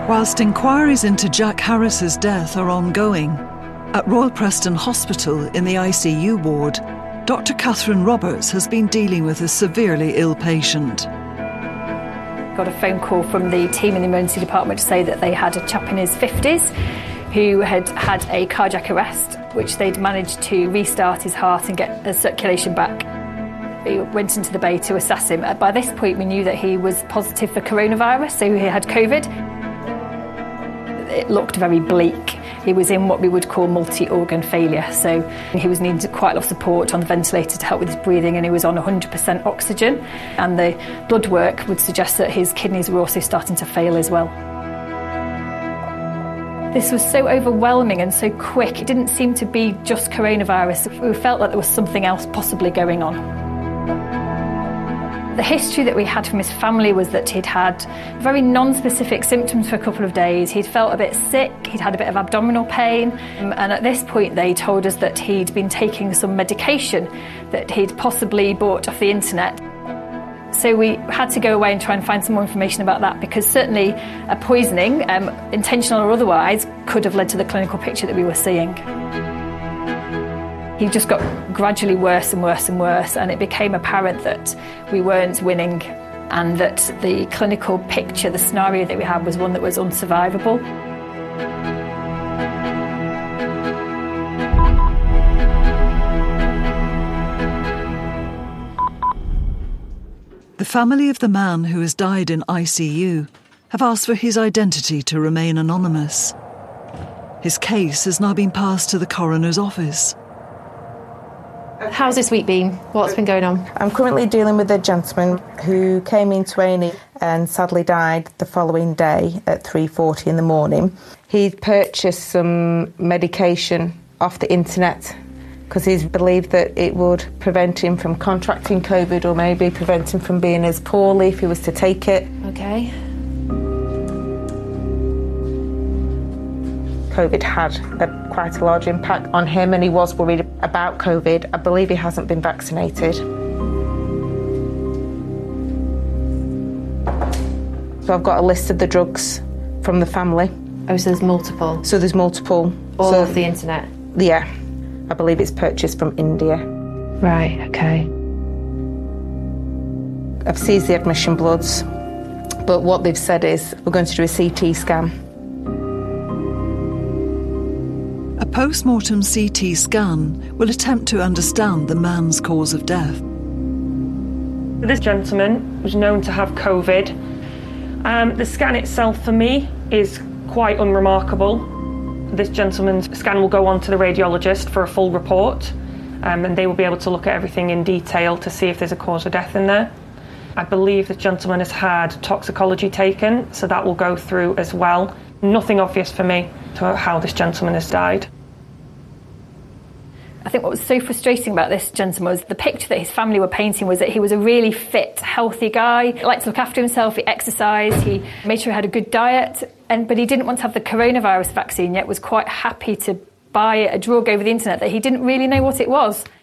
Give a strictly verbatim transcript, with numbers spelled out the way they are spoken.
Whilst inquiries into Jack Harris's death are ongoing, at Royal Preston Hospital in the I C U ward, Doctor Catherine Roberts has been dealing with a severely ill patient. Got a phone call from the team in the emergency department to say that they had a chap in his fifties who had had a cardiac arrest, which they'd managed to restart his heart and get a circulation back. We went into the bay to assess him. By this point, we knew that he was positive for coronavirus, so he had COVID. It looked very bleak. He was in what we would call multi-organ failure, so he was needing quite a lot of support on the ventilator to help with his breathing, and he was on one hundred percent oxygen, and the blood work would suggest that his kidneys were also starting to fail as well. This was so overwhelming and so quick. It didn't seem to be just coronavirus. We felt that there was something else possibly going on. The history that we had from his family was that he'd had very non-specific symptoms for a couple of days. He'd felt a bit sick, he'd had a bit of abdominal pain, and at this point they told us that he'd been taking some medication that he'd possibly bought off the internet. So we had to go away and try and find some more information about that, because certainly a poisoning, um, intentional or otherwise, could have led to the clinical picture that we were seeing. He just got gradually worse and worse and worse, and it became apparent that we weren't winning and that the clinical picture, the scenario that we had, was one that was unsurvivable. The family of the man who has died in I C U have asked for his identity to remain anonymous. His case has now been passed to the coroner's office. How's this week been? What's been going on? I'm currently dealing with a gentleman who came into A and E and sadly died the following day at three forty in the morning. He'd purchased some medication off the internet because he believed that it would prevent him from contracting COVID, or maybe prevent him from being as poorly if he was to take it. Okay. COVID had a, quite a large impact on him, and he was worried about COVID. I believe he hasn't been vaccinated. So I've got a list of the drugs from the family. Oh, so there's multiple? So there's multiple. All so, off the internet? Yeah. I believe it's purchased from India. Right, okay. I've seized the admission bloods, but what they've said is we're going to do a C T scan. A post-mortem C T scan will attempt to understand the man's cause of death. This gentleman was known to have COVID. Um, the scan itself for me is quite unremarkable. This gentleman's scan will go on to the radiologist for a full report, um, and they will be able to look at everything in detail to see if there's a cause of death in there. I believe the gentleman has had toxicology taken, so that will go through as well. Nothing obvious for me to how this gentleman has died. I think what was so frustrating about this gentleman was the picture that his family were painting was that he was a really fit, healthy guy. He liked to look after himself, he exercised, he made sure he had a good diet, and but he didn't want to have the coronavirus vaccine, yet was quite happy to buy a drug over the internet that he didn't really know what it was.